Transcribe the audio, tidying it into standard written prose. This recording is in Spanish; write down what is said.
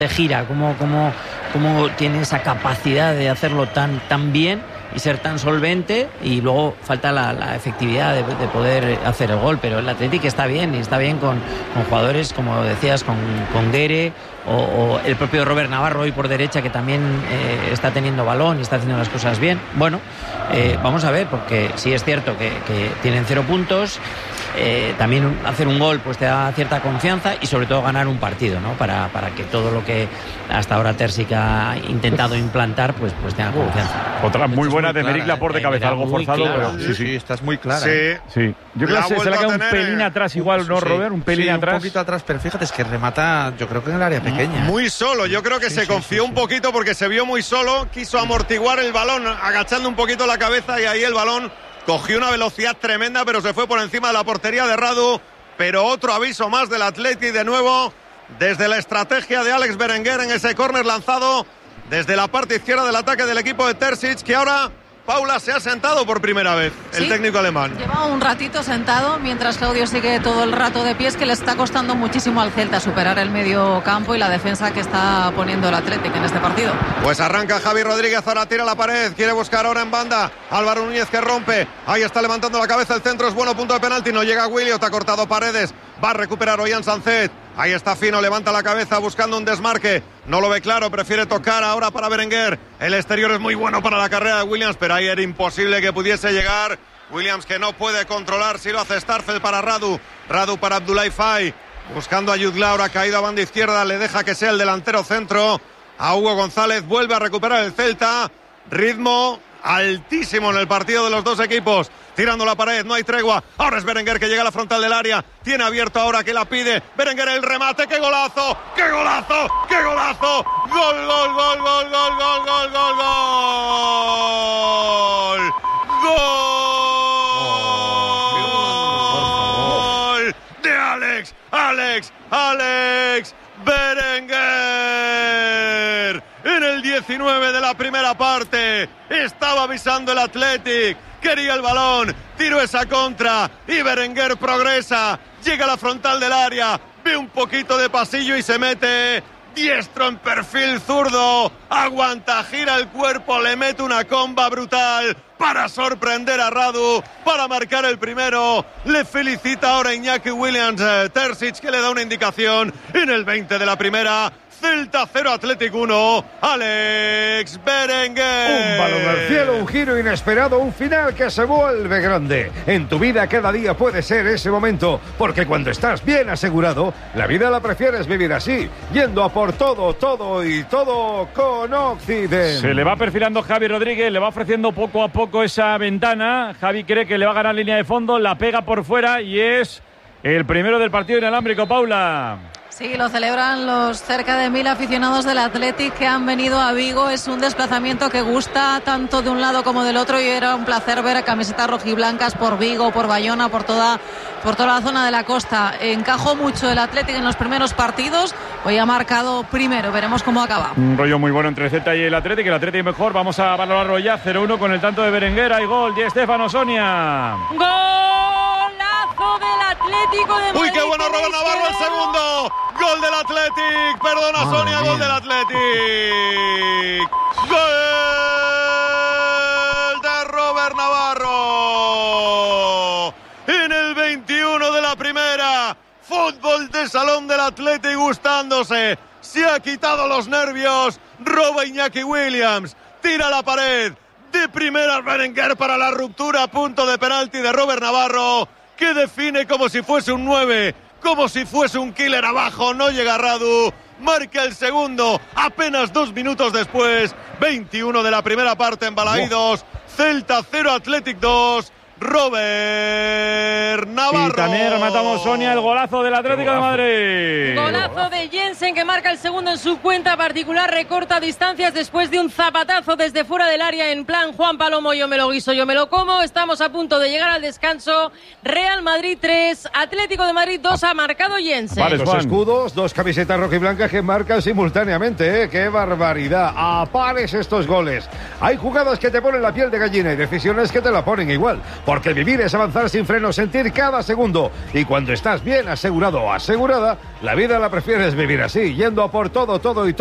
gira, cómo tiene esa capacidad de hacerlo tan bien y ser tan solvente, y luego falta la efectividad de poder hacer el gol. Pero el Athletic está bien, y está bien con jugadores, como decías, con Guerre o el propio Robert Navarro hoy por derecha, que también está teniendo balón y está haciendo las cosas bien. Bueno, vamos a ver, porque sí es cierto que tienen 0 puntos. También hacer un gol pues te da cierta confianza, y sobre todo ganar un partido, ¿no? Para que todo lo que hasta ahora Terzic ha intentado implantar pues tenga confianza. Otra muy buena de Meric Laporte de cabeza, algo forzado, clara, pero sí, estás muy clara. Sí. Yo creo que se le ha quedado un pelín atrás igual, ¿no, Robert? Un pelín atrás. Un poquito atrás, pero fíjate, es que remata, yo creo que en el área pequeña. Muy solo, yo creo que se confió un poquito porque se vio muy solo, quiso amortiguar el balón agachando un poquito la cabeza, y ahí el balón cogió una velocidad tremenda, pero se fue por encima de la portería de Radu. Pero otro aviso más del Athletic, de nuevo, desde la estrategia de Alex Berenguer en ese córner lanzado desde la parte izquierda del ataque del equipo de Terzic, que ahora, Paula, se ha sentado por primera vez, el técnico alemán. Lleva un ratito sentado, mientras Claudio sigue todo el rato de pies, que le está costando muchísimo al Celta superar el medio campo y la defensa que está poniendo el Athletic en este partido. Pues arranca Javi Rodríguez, ahora tira la pared, quiere buscar ahora en banda Álvaro Núñez, que rompe, ahí está levantando la cabeza, el centro es bueno, punto de penalti, no llega Williot, ha cortado Paredes, va a recuperar Ollán Sancet. Ahí está Fino, levanta la cabeza buscando un desmarque. No lo ve claro, prefiere tocar ahora para Berenguer. El exterior es muy bueno para la carrera de Williams, pero ahí era imposible que pudiese llegar. Williams, que no puede controlar, si lo hace Starfel para Radu. Radu para Abdoulaye Faye. Buscando a Jude Laura, caído a banda izquierda, le deja que sea el delantero centro. A Hugo González, vuelve a recuperar el Celta. Ritmo altísimo en el partido de los dos equipos. Tirando la pared, no hay tregua. Ahora es Berenguer, que llega a la frontal del área. Tiene abierto ahora, que la pide Berenguer, el remate. ¡Qué golazo! ¡Qué golazo! ¡Qué golazo! ¡Gol, gol, gol, gol, gol, gol, gol, gol, gol! ¡Gol! De Alex Berenguer. En el 19 de la primera parte estaba avisando el Athletic, quería el balón, tiró esa contra y Berenguer progresa, llega a la frontal del área, ve un poquito de pasillo y se mete diestro en perfil zurdo, aguanta, gira el cuerpo, le mete una comba brutal para sorprender a Radu, para marcar el primero. Le felicita ahora Iñaki Williams, Terzic, que le da una indicación en el 20 de la primera. Celta 0, Athletic 1, Alex Berenguer. Un balón al cielo, un giro inesperado, un final que se vuelve grande. En tu vida cada día puede ser ese momento, porque cuando estás bien asegurado, la vida la prefieres vivir así, yendo a por todo con Occident. Se le va perfilando Javi Rodríguez, le va ofreciendo poco a poco esa ventana. Javi cree que le va a ganar línea de fondo, la pega por fuera y es el primero del partido inalámbrico, Paula. Sí, lo celebran los cerca de 1000 aficionados del Athletic que han venido a Vigo. Es un desplazamiento que gusta tanto de un lado como del otro, y era un placer ver camisetas rojiblancas por Vigo, por Bayona, por toda la zona de la costa. Encajó mucho el Athletic en los primeros partidos. Hoy ha marcado primero, veremos cómo acaba. Un rollo muy bueno entre el Celta y el Athletic. El Athletic mejor, vamos a valorarlo ya. 0-1 con el tanto de Berenguer. Hay gol, Di Stéfano, Sonia. Golazo del Atlético de Madrid. ¡Uy, qué bueno! Robert Navarro, el segundo. Gol del Athletic. Perdona, Sonia, gol del Athletic. Gol de Robert Navarro. En el 21 de la primera. Fútbol de salón del Athletic gustándose. Se ha quitado los nervios. Roba Iñaki Williams. Tira la pared. De primera Berenguer para la ruptura. Punto de penalti de Robert Navarro, que define como si fuese un 9, como si fuese un killer abajo. No llega Radu, marca el segundo apenas 2 minutos después. 21 de la primera parte en Balaídos. Celta 0, Athletic 2. Robert Navarro. Y también rematamos, Sonia, el golazo del Atlético de Madrid. Golazo de Jensen, que marca el segundo en su cuenta particular, recorta distancias después de un zapatazo desde fuera del área en plan Juan Palomo, yo me lo guiso, yo me lo como. Estamos a punto de llegar al descanso. Real Madrid 3, Atlético de Madrid 2, ha marcado Jensen. Vale, dos escudos, 2 camisetas rojiblancas que marcan simultáneamente, ¿eh? ¡Qué barbaridad! A pares estos goles. Hay jugadas que te ponen la piel de gallina y decisiones que te la ponen igual. Porque vivir es avanzar sin freno, sentir cada segundo. Y cuando estás bien asegurado o asegurada, la vida la prefieres vivir así, yendo a por todo y todo.